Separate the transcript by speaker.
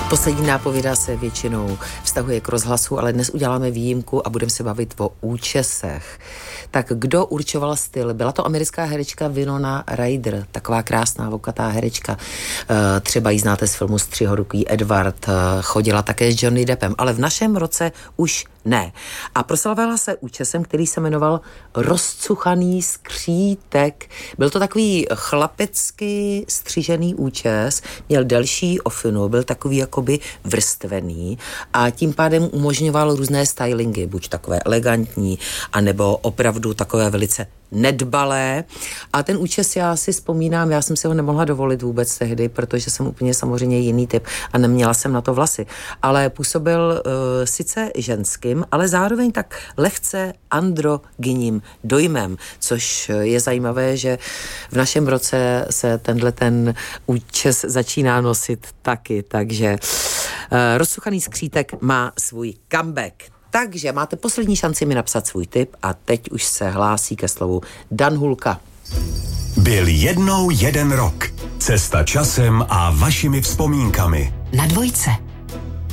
Speaker 1: Poslední nápověda se většinou vztahuje k rozhlasu, ale dnes uděláme výjimku a budeme se bavit o účesech. Tak kdo určoval styl? Byla to americká herečka Winona Ryder, taková krásná vokatá herečka. Třeba ji znáte z filmu Střihoruký Edward, chodila také s Johnny Deppem, ale v našem roce už ne. A proslavila se účesem, který se jmenoval Rozcuchaný skřítek. Byl to takový chlapecky střížený účes, měl delší ofinu, byl takový jakoby vrstvený a tím pádem umožňoval různé stylingy, buď takové elegantní, anebo opravdu takové velice nedbalé. A ten účes já si vzpomínám, já jsem si ho nemohla dovolit vůbec tehdy, protože jsem úplně samozřejmě jiný typ a neměla jsem na to vlasy. Ale působil sice ženským, ale zároveň tak lehce androgynním dojmem, což je zajímavé, že v našem roce se tenhle ten účes začíná nosit taky, takže Rozcuchaný skřítek má svůj comeback. Takže máte poslední šanci mi napsat svůj tip a teď už se hlásí ke slovu Dan Hulka.
Speaker 2: Byl jednou jeden rok. Cesta časem a vašimi vzpomínkami.
Speaker 3: Na Dvojce.